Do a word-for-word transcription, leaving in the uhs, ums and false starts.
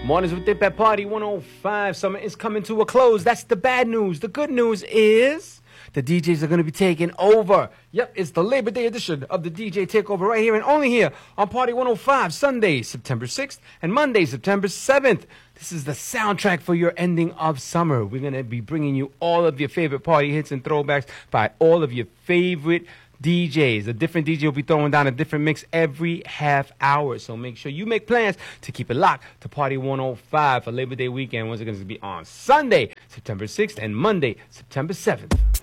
Mornings with Dip at Party one oh five. Summer is coming to a close. That's the bad news. The good news is the D Js are going to be taking over. Yep, it's the Labor Day edition of the D J Takeover right here and only here on Party one oh five, Sunday, September sixth, and Monday, September seventh. This is the soundtrack for your ending of summer. We're going to be bringing you all of your favorite party hits and throwbacks by all of your favorite D Js. A different D J will be throwing down a different mix every half hour. So make sure you make plans to keep it locked to Party one oh five for Labor Day weekend. Once again, it's going to be on Sunday, September sixth, and Monday, September seventh.